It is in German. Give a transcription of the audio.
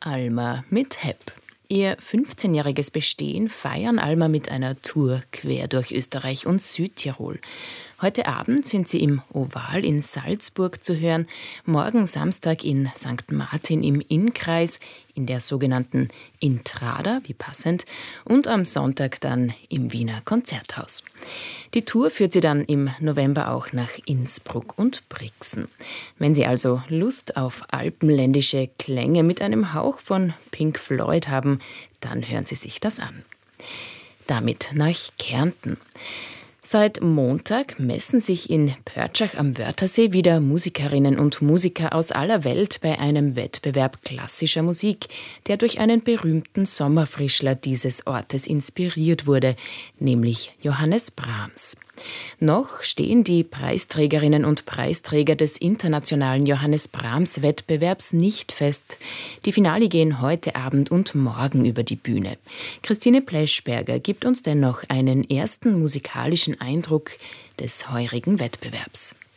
Alma mit HEP. Ihr 15-jähriges Bestehen feiern Alma mit einer Tour quer durch Österreich und Südtirol. Heute Abend sind sie im Oval in Salzburg zu hören, morgen Samstag in St. Martin im Innkreis, in der sogenannten Intrada, wie passend, und am Sonntag dann im Wiener Konzerthaus. Die Tour führt sie dann im November auch nach Innsbruck und Brixen. Wenn Sie also Lust auf alpenländische Klänge mit einem Hauch von Pink Floyd haben, dann hören Sie sich das an. Damit nach Kärnten. Seit Montag messen sich in Pörtschach am Wörthersee wieder Musikerinnen und Musiker aus aller Welt bei einem Wettbewerb klassischer Musik, der durch einen berühmten Sommerfrischler dieses Ortes inspiriert wurde, nämlich Johannes Brahms. Noch stehen die Preisträgerinnen und Preisträger des internationalen Johannes Brahms Wettbewerbs nicht fest. Die Finale gehen heute Abend und morgen über die Bühne. Christine Pleschberger gibt uns dennoch einen ersten musikalischen Eindruck des heurigen Wettbewerbs.